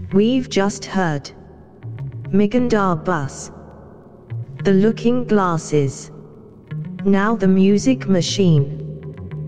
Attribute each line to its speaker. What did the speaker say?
Speaker 1: We've just heard Migandar Bus, The Looking Glasses. Now the Music Machine.